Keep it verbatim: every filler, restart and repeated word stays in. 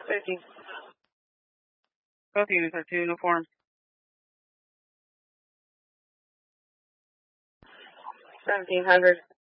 Fifty. Both units are to uniform. Seventeen hundred.